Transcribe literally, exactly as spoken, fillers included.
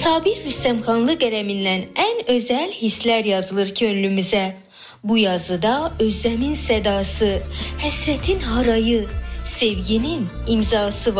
Sabir Rüstəmxanlı qələmindən ən özəl hisslər yazılır könlümüzə. Bu yazıda özləmin sədası, həsrətin harayı, sevginin imzası var.